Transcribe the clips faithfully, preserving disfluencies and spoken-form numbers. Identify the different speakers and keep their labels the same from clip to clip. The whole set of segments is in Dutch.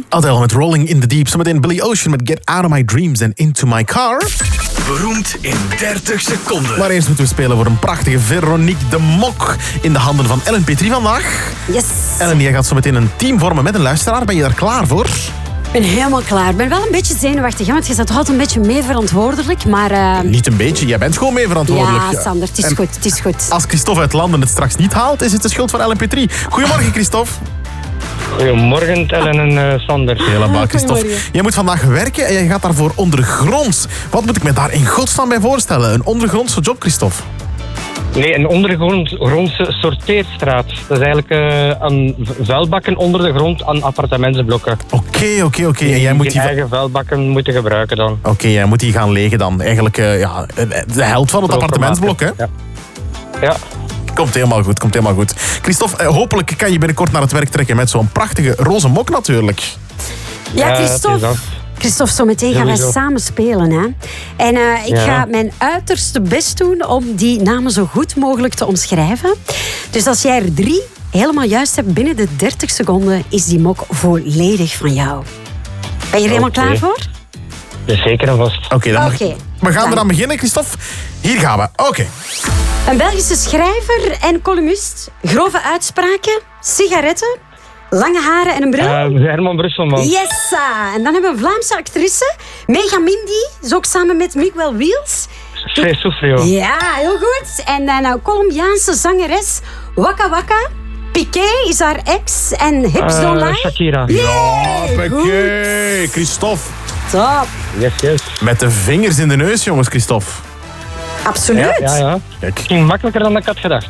Speaker 1: Adele met Rolling in the Deep. Zometeen Billy Ocean met Get Out of My Dreams and Into My Car.
Speaker 2: Beroemd in dertig seconden.
Speaker 1: Maar eerst moeten we spelen voor een prachtige Veronique de Mok in de handen van Ellen Petrie vandaag.
Speaker 3: Yes.
Speaker 1: Ellen, jij gaat zo meteen een team vormen met een luisteraar. Ben je daar klaar voor?
Speaker 3: Ik ben helemaal klaar. Ik ben wel een beetje zenuwachtig, hè, want je staat toch altijd een beetje mee verantwoordelijk. Maar, uh...
Speaker 1: Niet een beetje, jij bent gewoon mee verantwoordelijk.
Speaker 3: Ja, Sander, het is
Speaker 1: en
Speaker 3: goed, het is goed.
Speaker 1: Als Christophe uit Landen het straks niet haalt, is het de schuld van Ellen Petrie. Goedemorgen, Christophe.
Speaker 4: Goedemorgen, Ellen en uh, Sander.
Speaker 1: Helemaal, Christophe. Jij moet vandaag werken en jij gaat daarvoor ondergronds. Wat moet ik me daar in godsnaam bij voorstellen? Een ondergrondse job, Christophe?
Speaker 4: Nee, een ondergrondse sorteerstraat. Dat is eigenlijk uh, een vuilbakken onder de grond aan appartementsblokken.
Speaker 1: Oké, oké, oké. En jij
Speaker 4: moet
Speaker 1: moet die
Speaker 4: eigen vuilbakken moeten gebruiken dan.
Speaker 1: Oké, okay, jij moet die gaan legen dan. Eigenlijk uh, ja, de helft van het appartementsblok, hè?
Speaker 4: Ja. ja.
Speaker 1: Komt helemaal goed, komt helemaal goed. Christophe, uh, hopelijk kan je binnenkort naar het werk trekken met zo'n prachtige roze mok natuurlijk.
Speaker 3: Ja, Christophe. Ja, Christophe, zometeen gaan wij samen spelen. Hè? En uh, ik ja. ga mijn uiterste best doen om die namen zo goed mogelijk te omschrijven. Dus als jij er drie helemaal juist hebt binnen de dertig seconden, is die mok volledig van jou. Ben je er helemaal okay. klaar voor?
Speaker 4: Zeker en vast.
Speaker 1: Oké, okay, dan okay. we gaan eraan beginnen, Christophe. Hier gaan we. Oké. Okay.
Speaker 3: Een Belgische schrijver en columnist. Grove uitspraken, sigaretten, lange haren en een bril.
Speaker 4: Uh, Herman Brusselman.
Speaker 3: Yes! En dan hebben we een Vlaamse actrice. Mega Mindy, is ook samen met Miguel Wiels.
Speaker 4: Soufrio.
Speaker 3: Ja, heel goed. En dan een Colombiaanse zangeres, Waka Waka. Piqué is haar ex en Hips uh, Don't Lie.
Speaker 4: Shakira.
Speaker 1: Yeah, ja, Piqué. Christophe.
Speaker 3: Top.
Speaker 4: Yes, yes.
Speaker 1: Met de vingers in de neus, jongens, Christophe.
Speaker 3: Absoluut.
Speaker 4: Ja, ja, ja. Het ging makkelijker dan ik had gedacht.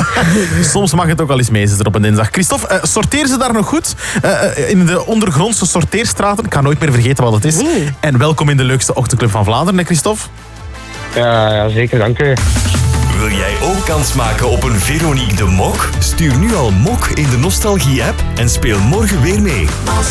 Speaker 1: Soms mag het ook al eens meezitten op een dinsdag. Christophe, uh, sorteer ze daar nog goed? Uh, in de ondergrondse sorteerstraten. Ik kan nooit meer vergeten wat het is. Mm. En welkom in de leukste ochtendclub van Vlaanderen, hè, Christophe?
Speaker 4: Ja, ja, zeker. Dank u.
Speaker 2: Wil jij ook kans maken op een Veronique de Mok? Stuur nu al Mok in de Nostalgie-app en speel morgen weer mee.